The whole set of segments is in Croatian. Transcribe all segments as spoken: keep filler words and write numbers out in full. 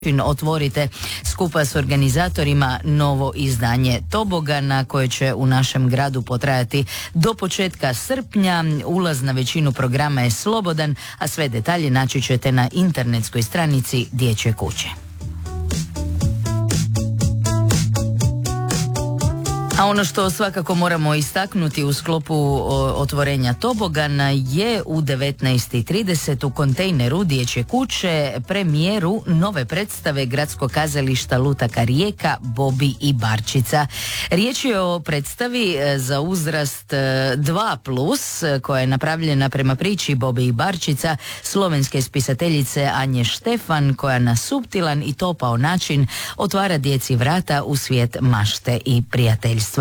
otvorite skupa s organizatorima novo izdanje tobogana koje će u našem gradu potrajati do početka srpnja. Ulaz na većinu programa je slobodan, a sve detalje naći ćete na internetskoj stranici Dječje kuće. A ono što svakako moramo istaknuti u sklopu otvorenja tobogana je u devetnaest i trideset u kontejneru Dječje kuće premijeru nove predstave Gradskog kazališta Lutaka Rijeka Bobi i Barčica. Riječ je o predstavi za uzrast dva plus koja je napravljena prema priči Bobi i Barčica slovenske spisateljice Anje Štefan, koja na suptilan i topao način otvara djeci vrata u svijet mašte i prijateljstva.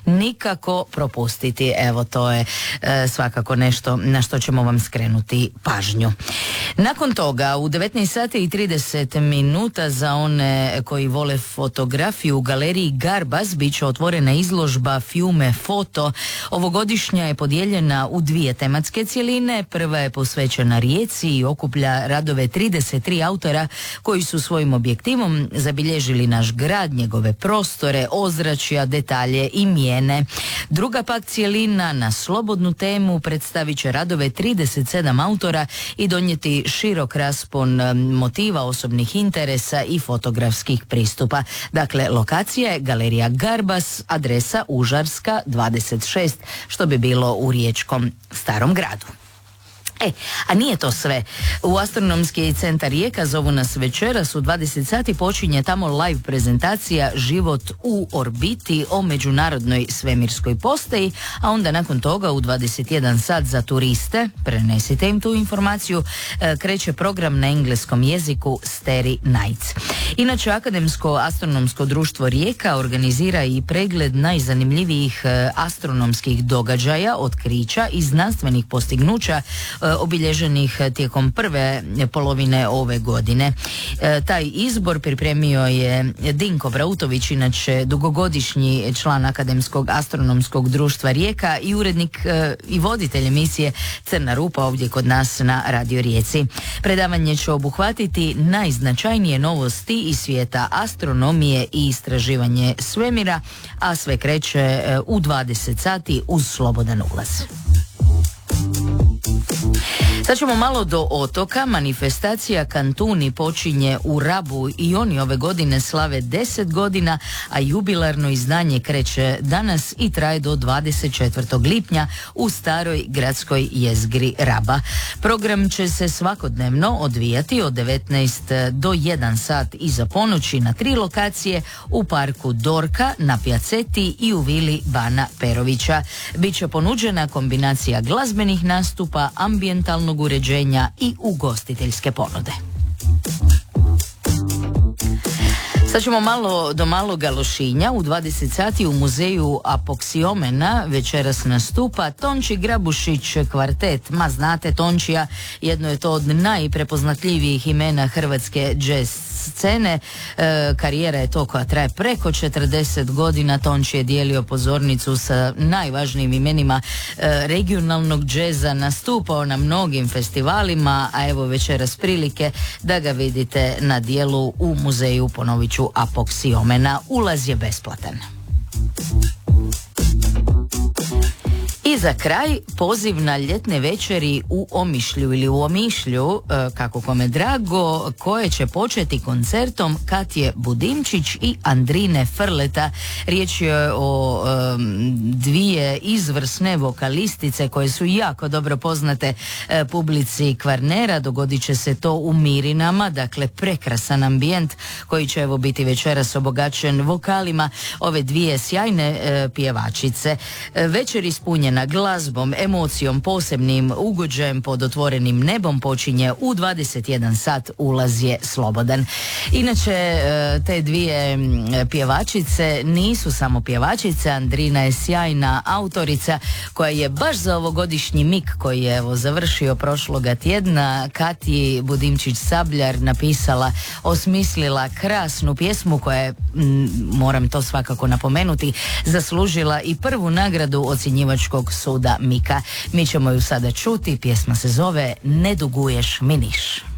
Nikako propustiti, evo to je e, svakako nešto na što ćemo vam skrenuti pažnju. Nakon toga u devetnaest sati i trideset minuta za one koji vole fotografiju u galeriji Garbas bit će otvorena izložba Fiume Foto. Ovogodišnja je podijeljena u dvije tematske cjeline. Prva je posvećena Rijeci i okuplja radove trideset tri autora koji su svojim objektivom zabilježili naš grad, njegove prostore, ozračja, detalje i mijene. Druga pak cijelina na slobodnu temu predstavit će radove trideset sedam autora i donijeti širok raspon motiva, osobnih interesa i fotografskih pristupa. Dakle, lokacija je Galerija Garbas, adresa Užarska dvadeset šest, što bi bilo u riječkom Starom gradu. E, a nije to sve. U Astronomski centar Rijeka zovu nas večeras u dvadeset sati, počinje tamo live prezentacija Život u orbiti o međunarodnoj svemirskoj postaji, a onda nakon toga u dvadeset jedan sat za turiste, prenesite im tu informaciju, kreće program na engleskom jeziku Starry Nights. Inače, Akademsko astronomsko društvo Rijeka organizira i pregled najzanimljivijih astronomskih događaja, otkrića i znanstvenih postignuća obilježenih tijekom prve polovine ove godine. E, taj izbor pripremio je Dinko Brautović, inače dugogodišnji član Akademskog astronomskog društva Rijeka i urednik e, i voditelj emisije Crna rupa ovdje kod nas na Radio Rijeci. Predavanje će obuhvatiti najznačajnije novosti iz svijeta astronomije i istraživanje svemira, a sve kreće e, u dvadeset sati uz slobodan ulaz. Sad ćemo malo do otoka. Manifestacija Kantuni počinje u Rabu i oni ove godine slave deset godina, a jubilarno izdanje kreće danas i traje do dvadeset četvrtog lipnja u staroj gradskoj jezgri Raba. Program će se svakodnevno odvijati od devetnaest do jedan sat iza ponoći na tri lokacije: u parku Dorka, na Pjaceti i u vili Bana Perovića. Biće ponuđena kombinacija glazbenih nastupa, ambijentalnog uređenja i ugostiteljske ponude. Sad ćemo malo do Maloga Lošinja. U dvadeset sati u muzeju Apoksiomena večeras nastupa Tonči Grabušić kvartet. Ma znate Tončija, jedno je to od najprepoznatljivijih imena hrvatske jazz scene. E, karijera je to koja traje preko četrdeset godina. Tonči je dijelio pozornicu sa najvažnijim imenima e, regionalnog džeza, nastupao na mnogim festivalima, a evo večeras prilike da ga vidite na dijelu u muzeju, ponovit ću, Apoksiomena. Ulaz je besplatan. I za kraj poziv na ljetne večeri u Omišlju ili u Omišlju, kako kome drago, koje će početi koncertom Katje Budimčić i Andrine Frleta. Riječ je o um, dvije izvrsne vokalistice koje su jako dobro poznate uh, publici Kvarnera. Dogodit će se to u Mirinama, dakle prekrasan ambijent koji će evo biti večeras obogaćen vokalima ove dvije sjajne uh, pjevačice. Uh, večer ispunjena glazbom, emocijom, posebnim ugođajem pod otvorenim nebom počinje u dvadeset jedan sat, ulaz je slobodan. Inače, te dvije pjevačice nisu samo pjevačice. Andrina je sjajna autorica koja je baš za ovogodišnji mik koji je evo završio prošloga tjedna Katji Budimčić Sabljar napisala, osmislila krasnu pjesmu koja je, moram to svakako napomenuti, zaslužila i prvu nagradu ocjenjivačkog suda Mika. Mi ćemo ju sada čuti, pjesma se zove Ne duguješ mi niš.